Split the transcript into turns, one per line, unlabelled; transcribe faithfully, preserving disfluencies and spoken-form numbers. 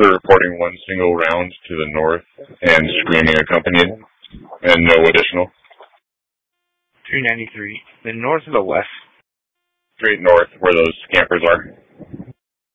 They're reporting one single round to the north and screaming accompanied, and no additional.
three ninety-three. The north or the west?
Straight north, where those campers are.